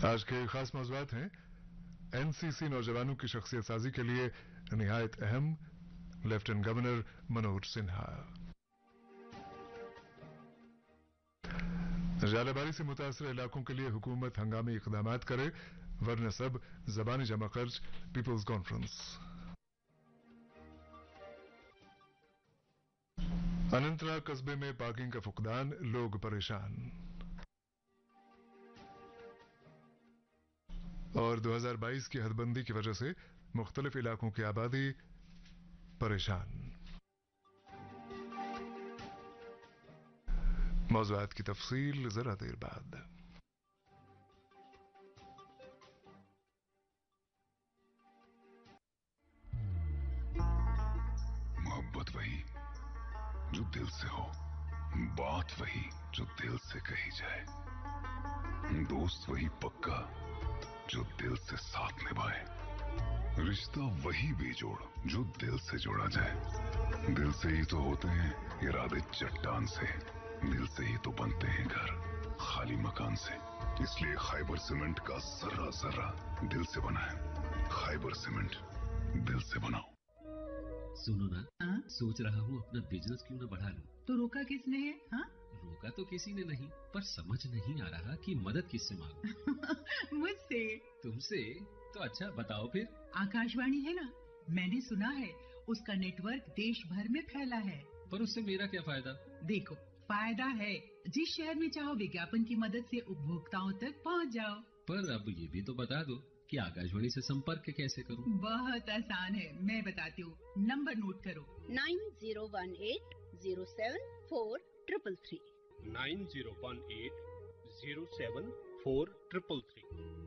आज के खास मौज़ूआत हैं एनसीसी नौजवानों की शख्सियत साजी के लिए निहायत अहम, लेफ्टिनेंट गवर्नर मनोज सिन्हा। जालाबारी से मुतासर इलाकों के लिए हुकूमत हंगामी इकदामात करे वरना सब जबानी जमा खर्च, पीपल्स कॉन्फ्रेंस। अनंतनाग कस्बे में पार्किंग का फुकदान, लोग परेशान। और 2022 की हदबंदी की वजह से मुख्तलिफ इलाकों की आबादी परेशान। मौज़ूआत की तफसील जरा देर बाद। मोहब्बत वही जो दिल से हो, बात वही जो दिल से कही जाए, दोस्त वही पक्का जो दिल से साथ निभाए, रिश्ता वही बेजोड़ जो दिल से जोड़ा जाए। दिल से ही तो होते हैं इरादे चट्टान से, दिल से ही तो बनते हैं घर खाली मकान से। इसलिए खैबर सीमेंट का जर्रा जर्रा दिल से बना है। खैबर सीमेंट, दिल से बनाओ। सुनो ना, सोच रहा हूँ अपना बिजनेस क्यों ना बढ़ा लूं। तो रोका किसने है? हाँ? रोका तो किसी ने नहीं, पर समझ नहीं आ रहा कि मदद किससे मांगूं। मुझसे। तुमसे? तो अच्छा बताओ फिर। आकाशवाणी है ना, मैंने सुना है उसका नेटवर्क देश भर में फैला है। पर उससे मेरा क्या फायदा? देखो, फायदा है, जिस शहर में चाहो विज्ञापन की मदद से उपभोक्ताओं तक पहुंच जाओ। पर अब ये भी तो बता दो कि आकाशवाणी से संपर्क कैसे करूं? बहुत आसान है, मैं बताती हूँ। नंबर नोट करो। 9018074333। 9018074333।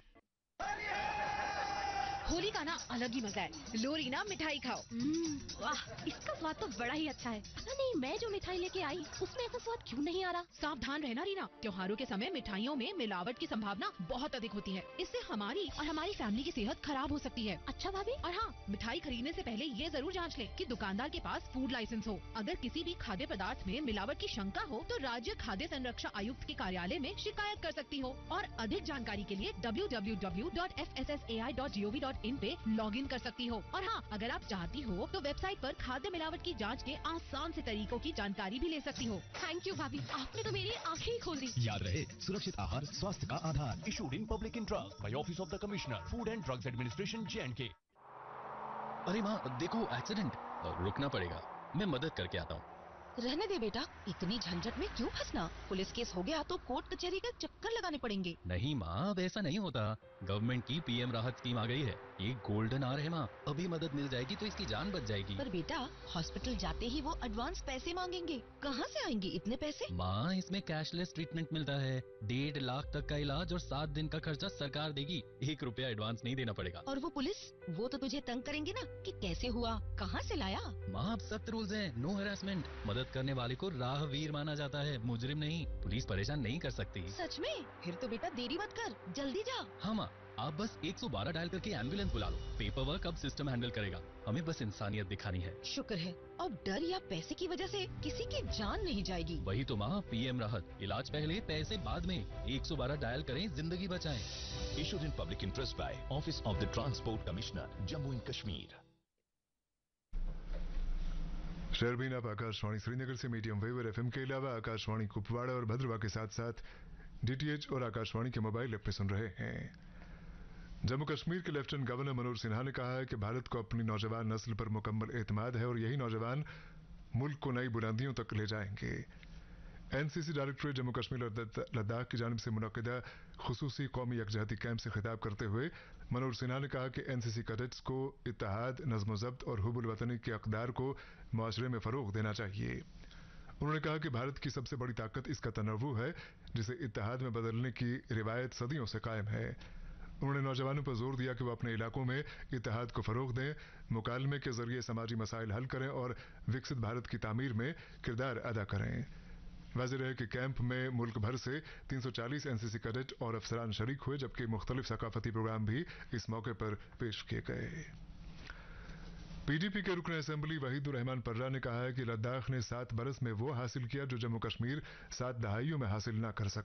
होली का ना अलग ही मजा है। लो रीना, मिठाई खाओ। वाह, इसका स्वाद तो बड़ा ही अच्छा है। पता नहीं मैं जो मिठाई लेके आई उसमें ऐसा स्वाद क्यों नहीं आ रहा। सावधान रहना रीना, त्योहारों के समय मिठाइयों में मिलावट की संभावना बहुत अधिक होती है। इससे हमारी और हमारी फैमिली की सेहत खराब हो सकती है। अच्छा भाभी? और हाँ, मिठाई खरीदने से पहले ये जरूर जांच लें कि दुकानदार के पास फूड लाइसेंस हो। अगर किसी भी खाद्य पदार्थ में मिलावट की शंका हो तो राज्य खाद्य संरक्षण आयुक्त के कार्यालय में शिकायत कर सकती हो। और अधिक जानकारी के लिए www.fssai.gov.in पे लॉग इन कर सकती हो। और हाँ, अगर आप चाहती हो तो वेबसाइट पर खाद्य मिलावट की जांच के आसान से तरीकों की जानकारी भी ले सकती हो। थैंक यू भाभी, आपने तो मेरी आंखें ही खोल दी। याद रहे, सुरक्षित आहार स्वास्थ्य का आधार। Issued in public interest by office of the commissioner, food and drugs administration, J&K। अरे माँ, देखो एक्सीडेंट। रुकना पड़ेगा, मैं मदद करके आता हूँ। रहने दे बेटा, इतनी झंझट में क्यों फंसना। पुलिस केस हो गया तो कोर्ट कचहरी का चक्कर लगाने पड़ेंगे। नहीं माँ, अब ऐसा नहीं होता। गवर्नमेंट की PM राहत स्कीम आ गई है। ये गोल्डन आवर है माँ, अभी मदद मिल जाएगी तो इसकी जान बच जाएगी। पर बेटा, हॉस्पिटल जाते ही वो एडवांस पैसे मांगेंगे, कहाँ से आएंगे इतने पैसे? माँ, इसमें कैशलेस ट्रीटमेंट मिलता है। 1.5 लाख तक का इलाज और 7 दिन का खर्चा सरकार देगी। 1 रुपया एडवांस नहीं देना पड़ेगा। और वो पुलिस, वो तो तुझे तंग करेंगे ना कि कैसे हुआ, कहाँ से लाया। माँ, अब सख्त रूल्स हैं, नो हैरेसमेंट। मदद करने वाले को राहवीर माना जाता है, मुजरिम नहीं। पुलिस परेशान नहीं कर सकती। सच में? फिर तो बेटा देरी मत कर, जल्दी जा। हाँ माँ, आप बस 112 डायल करके एम्बुलेंस बुला लो। पेपर वर्क अब सिस्टम हैंडल करेगा, हमें बस इंसानियत दिखानी है। शुक्र है, अब डर या पैसे की वजह से किसी की जान नहीं जाएगी। वही तो माँ, PM राहत, इलाज पहले पैसे बाद में। 112 डायल करें, जिंदगी बचाएं। Issued in public interest by office of the transport commissioner, Jammu and Kashmir. शहरबीन आप आकाशवाणी श्रीनगर से मीडियम वेव और FM के अलावा आकाशवाणी कुपवाड़ा और भद्रवा के साथ साथ DTH और आकाशवाणी के मोबाइल ऐप पे सुन रहे हैं। जम्मू कश्मीर के लेफ्टिनेंट गवर्नर मनोज सिन्हा ने कहा है कि भारत को अपनी नौजवान नस्ल पर मुकम्मल एतमाद है और यही नौजवान मुल्क को नई बुलंदियों तक ले जाएंगे। NCC डायरेक्टरेट जम्मू कश्मीर और लद्दाख की जानिब से मुनक्किदा खुसूसी कौमी यकजहती कैंप से खिताब करते हुए मनोज सिन्हा ने कहा कि NCC कैडेट्स को इत्तेहाद, नज़्म-ओ-ज़ब्त और हुब्बुल वतनी के अक़दार को माशरे में फ़रोग़ देना चाहिए। उन्होंने कहा कि भारत की सबसे बड़ी ताकत इसका तनव्वु है, जिसे इत्तेहाद में बदलने की रिवायत सदियों से कायम है। उन्होंने नौजवानों पर जोर दिया कि वह अपने इलाकों में इत्तेहाद को फ़रोग़ दें, मुकालमे के जरिए समाजी मसाइल हल करें और विकसित भारत की तामीर में किरदार अदा करें। वाज़ेह है कि कैंप में मुल्क भर से 340 NCC कैडेट और अफसरान शरीक हुए, जबकि मुख्तलिफ सकाफती प्रोग्राम भी इस मौके पर पेश किए गए। PDP के रुकन असेंबली वहीदुर रहमान पर्रा ने कहा है कि लद्दाख ने 7 बरस में वो हासिल किया जो जम्मू कश्मीर 7 दहाइयों में हासिल न कर सका।